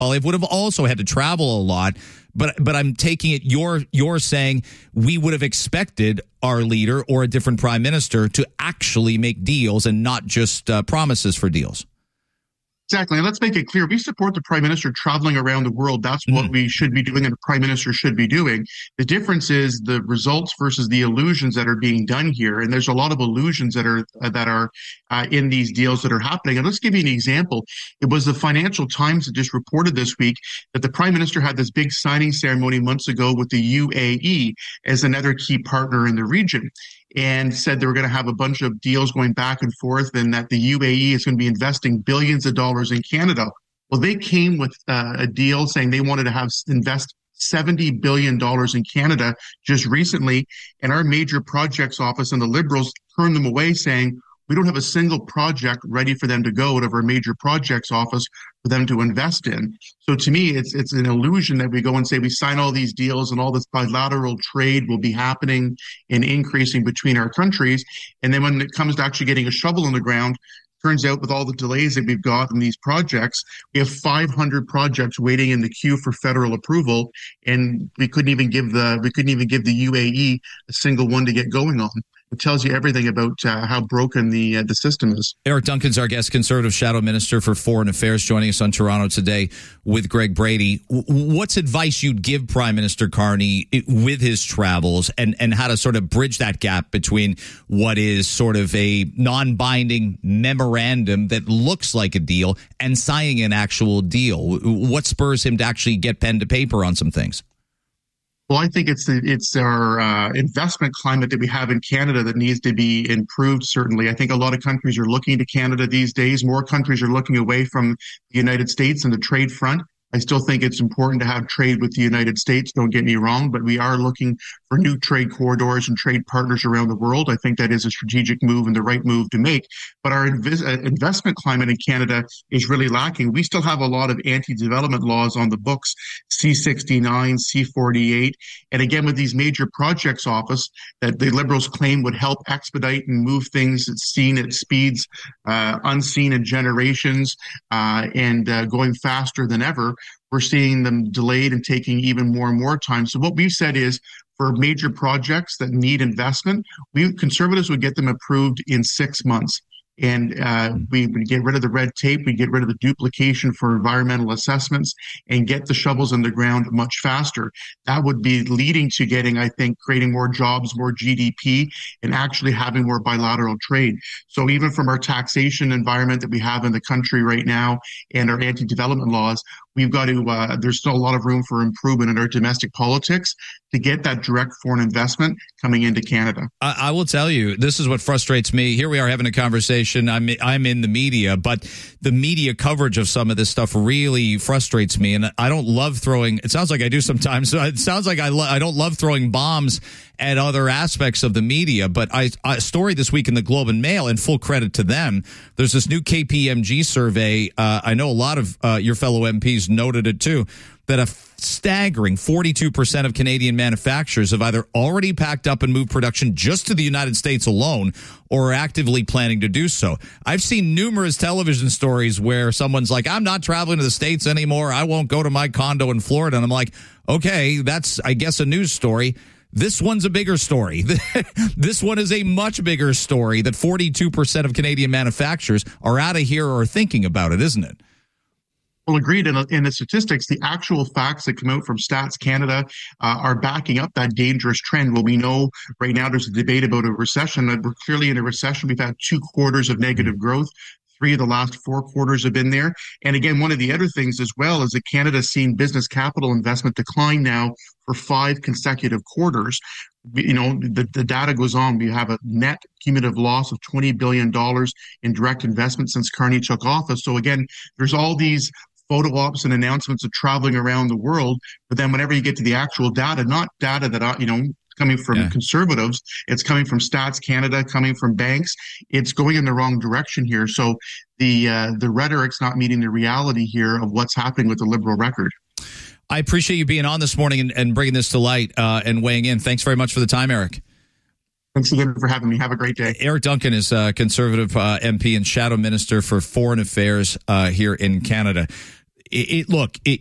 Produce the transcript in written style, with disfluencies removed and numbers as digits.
Poilievre would have also had to travel a lot. But I'm taking it you're saying we would have expected our leader or a different prime minister to actually make deals and not just promises for deals. Exactly. And let's make it clear. We support the prime minister traveling around the world. That's what we should be doing and the prime minister should be doing. The difference is the results versus the illusions that are being done here. And there's a lot of illusions that are in these deals that are happening. And let's give you an example. It was the Financial Times that just reported this week that the prime minister had this big signing ceremony months ago with the UAE as another key partner in the region, and said they were going to have a bunch of deals going back and forth and that the UAE is going to be investing billions of dollars in Canada. Well, they came with a deal saying they wanted to invest $70 billion in Canada just recently. And our major projects office and the Liberals turned them away, saying, we don't have a single project ready for them to go out of our major projects office for them to invest in. So to me, it's an illusion that we go and say we sign all these deals and all this bilateral trade will be happening and increasing between our countries. And then when it comes to actually getting a shovel in the ground, turns out with all the delays that we've got in these projects, we have 500 projects waiting in the queue for federal approval, and we couldn't even give the UAE a single one to get going on. It tells you everything about how broken the system is. Eric Duncan's our guest, Conservative Shadow Minister for Foreign Affairs, joining us on Toronto Today with Greg Brady. What's advice you'd give Prime Minister Carney with his travels and how to sort of bridge that gap between what is sort of a non-binding memorandum that looks like a deal and signing an actual deal? What spurs him to actually get pen to paper on some things? Well, I think it's our investment climate that we have in Canada that needs to be improved, certainly. I think a lot of countries are looking to Canada these days. More countries are looking away from the United States on the trade front. I still think it's important to have trade with the United States, don't get me wrong, but we are looking for new trade corridors and trade partners around the world. I think that is a strategic move and the right move to make. But our investment climate in Canada is really lacking. We still have a lot of anti-development laws on the books, C-69, C-48. And again, with these major projects office that the Liberals claim would help expedite and move things seen at speeds unseen in generations and going faster than ever, we're seeing them delayed and taking even more and more time. So what we've said is for major projects that need investment, we Conservatives would get them approved in 6 months. And we would get rid of the red tape, we get rid of the duplication for environmental assessments and get the shovels in the ground much faster. That would be leading to getting, I think, creating more jobs, more GDP, and actually having more bilateral trade. So even from our taxation environment that we have in the country right now and our anti-development laws, we've got to, there's still a lot of room for improvement in our domestic politics to get that direct foreign investment coming into Canada. I will tell you, this is what frustrates me. Here we are having a conversation. I'm in the media, but the media coverage of some of this stuff really frustrates me. And I don't love throwing, it sounds like I do sometimes. It sounds like I don't love throwing bombs at other aspects of the media. But a story this week in the Globe and Mail, and full credit to them, there's this new KPMG survey. I know a lot of your fellow MPs noted it too, that a staggering 42% of Canadian manufacturers have either already packed up and moved production just to the United States alone or are actively planning to do so. I've seen numerous television stories where someone's like, I'm not traveling to the States anymore. I won't go to my condo in Florida. And I'm like, okay, that's, I guess, a news story. This one's a bigger story. This one is a much bigger story that 42% of Canadian manufacturers are out of here or thinking about it, isn't it? Well, agreed. In the statistics, the actual facts that come out from Stats Canada are backing up that dangerous trend. Well, we know right now there's a debate about a recession. We're clearly in a recession. We've had 2 quarters of negative growth. 3 of the last 4 quarters have been there. And again, one of the other things as well is that Canada's seen business capital investment decline now for 5 consecutive quarters. You know, the data goes on. We have a net cumulative loss of $20 billion in direct investment since Carney took office. So again, there's all these photo ops and announcements of traveling around the world. But then whenever you get to the actual data, not data that, coming from Conservatives, it's coming from Stats Canada, coming from banks. It's going in the wrong direction here. So the rhetoric's not meeting the reality here of what's happening with the Liberal record. I appreciate you being on this morning and bringing this to light and weighing in. Thanks very much for the time, Eric. Thanks again for having me. Have a great day. Eric Duncan is a Conservative MP and Shadow Minister for Foreign Affairs here in Canada. look,